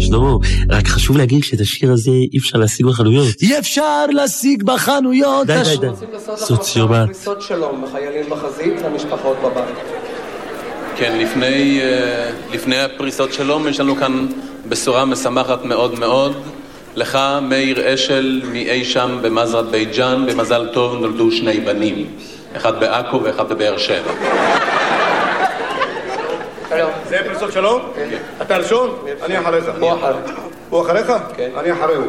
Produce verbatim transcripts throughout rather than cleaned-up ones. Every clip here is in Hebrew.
שלמה, רק חשוב להגיד שאת השיר הזה אי אפשר להשיג בחנויות. אי אפשר להשיג בחנויות. די, די, די. סוציומט. פריסות שלום בחיילים בחזית למשפחות בבית. כן, לפני, לפני הפריסות שלום יש לנו כאן בשורה משמחת מאוד מאוד. לך, מאיר אשל, מאי שם במזרת בית ג'אן, במזל טוב נולדו שני בנים. אחד בעכו ואחד בבאר שבע. זה פריסות שלום? כן. אתה הראשון? אני אחריך. הוא אחר. הוא אחריך? כן. אני אחריהו.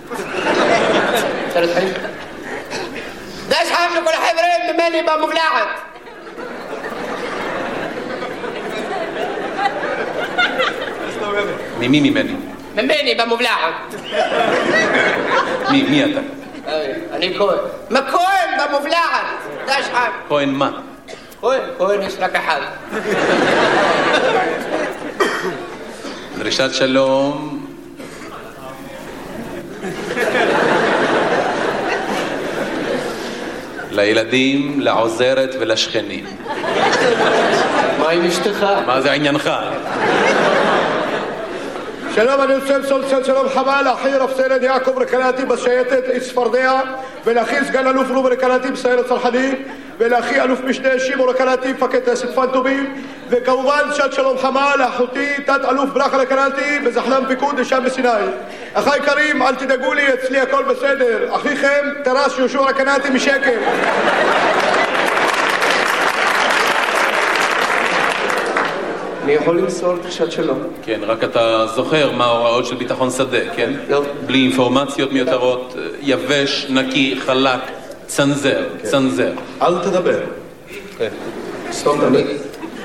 אפשר להתחיל? דש חם לכל החברים ממני במובלעת. ממי ממני? ממני במובלעת. מי, מי אתה? אני כהן. מה כהן במובלעת? דש חם. כהן מה? כהן, כהן יש רק אחד. דרישת שלום. לילדים, לעוזרת ולשכנים. מה עם אשתך? מה זה עניינך? שלום, אני רוצה למסור שלום חמה לאחי רב סרן יעקב רקנאטי בשייטת צפרדע, ולאחי סגן אלוף רובי רקנאטי בסיירת צנחנים, ולאחי אלוף משנה שימו רקנאטי מפקד טייסת פנטומים, וכמובן שעת שלום חמה לאחותי תת אלוף ברכה רקנאטי בזחלם פיקוד לשם בסיני. אחי יקרים, אל תדאגו לי, אצלי הכל בסדר. אחיכם תר"ש יהושע רקנאטי משקם. אני יכול למסור דרישת שלום. כן, רק אתה זוכר מה ההוראות של ביטחון שדה, כן? לא. בלי אינפורמציות מיותרות, יבש, נקי, חלק, צנזר, צנזר. אל תדבר. כן. סתום את הלב.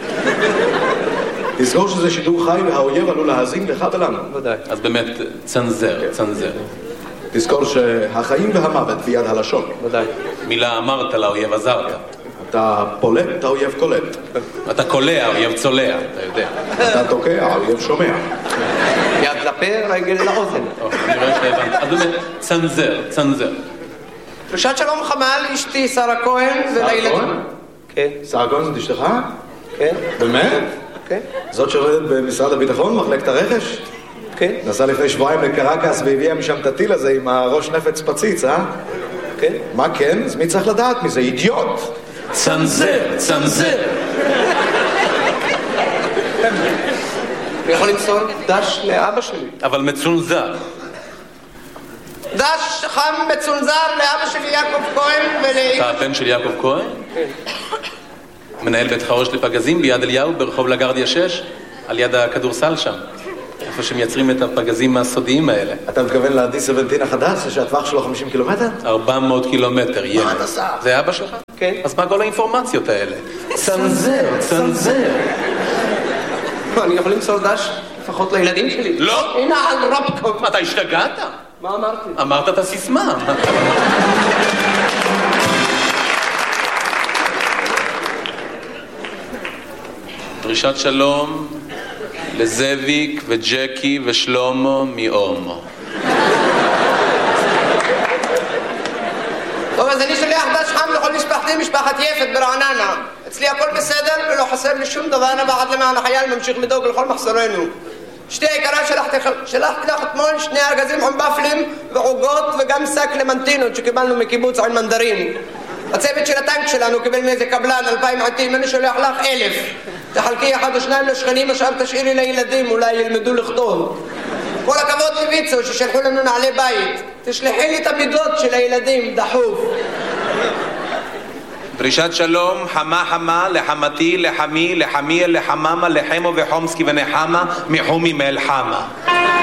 תזכור שזה שידור חי והאויב עלול להאזין לך ולנו. ודאי. אז באמת, צנזר, צנזר. תזכור שהחיים והמוות ביד הלשון. ודאי. מילה אמרת לאויב עזרת. אתה פולט, אתה אויב קולט. אתה קולע, אויב צולע, אתה יודע. אתה תוקע, האויב שומע. יד לפה, רגל לאוזן. אני רואה שהבנת. אז באמת, צנזר, צנזר. דרישת שלום חמה לאשתי שרה כהן ולילדים. כהן? כן. שרה כהן זאת אשתך? כן. באמת? כן. זאת שעובדת במשרד הביטחון, מחלקת הרכש? כן. נסעה לפני שבועיים לקרקס והביאה משם את הטיל הזה עם הראש נפץ פציץ, אה? כן. מה כן? אז מי צריך לדעת מזה? אידיוט! צנזר, צנזר. אני יכול למסור דש לאבא שלי. אבל מצונזר. דש חם מצונזר לאבא שלי יעקב כהן ולאמא. אתה הבן של יעקב כהן? כן. מנהל בית חרוש לפגזים ביד אליהו ברחוב לגרדיה שש, על יד הכדורסל שם. איפה שמייצרים את הפגזים הסודיים האלה. אתה מתכוון ל-די שבע עשרה החדש, שהטווח שלו חמישים קילומטר? ארבע מאות קילומטר, ילד. מה אתה עושה? זה אבא שלך? כן. אז מה כל האינפורמציות האלה? צנזר, צנזר. אני יכול למסור דש לפחות לילדים שלי? לא. הנה על רבקוב. אתה השתגעת? מה אמרתי? אמרת את הסיסמה. דרישת שלום לזאביק וג'קי ושלומו מאומו. טוב, אז אני שולח דש חם לכל משפחתי, משפחת יפת ברעננה. אצלי הכל בסדר ולא חסר לי שום דבר, אנה ועד למען החייל ממשיך לדאוג לכל מחסורנו. אשתי היקרה, שלחתי, שלחתי לך אתמול שני ארגזים חומבפלים ועוגות וגם שק למנטינות שקיבלנו מקיבוץ על מנדרים. הצוות של הטנק שלנו קיבל מאיזה קבלן אלפיים עטים, אני שולח לך אלף. תחלקי אחד או שניים לשכנים, עכשיו תשאירי לילדים, אולי ילמדו לכתוב. כל הכבוד לויצו ששלחו לנו נעלי בית. תשלחי לי את המידות של הילדים, דחוף. דרישת שלום, חמה חמה, לחמתי, לחמי, לחמי, לחממה, לחמו וחומסקי ונחמה, מחומי מאל חמה.